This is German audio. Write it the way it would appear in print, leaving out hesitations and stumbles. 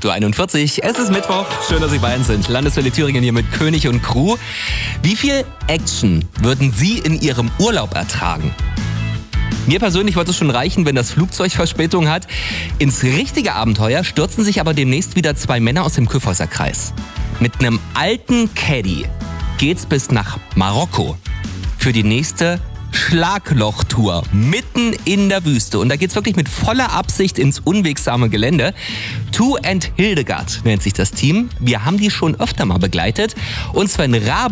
8.41 Uhr, es ist Mittwoch. Schön, dass Sie bei uns sind. Landeswelle Thüringen hier mit König und Crew. Wie viel Action würden Sie in Ihrem Urlaub ertragen? Mir persönlich wird es schon reichen, wenn das Flugzeug Verspätung hat. Ins richtige Abenteuer stürzen sich aber demnächst wieder zwei Männer aus dem Kyffhäuser Kreis. Mit einem alten Caddy geht's bis nach Marokko für die nächste Schlaglochtour mitten in der Wüste. Und da geht's wirklich mit voller Absicht ins unwegsame Gelände. Two and Hildegard nennt sich das Team. Wir haben die schon öfter mal begleitet. Und Sven Rabe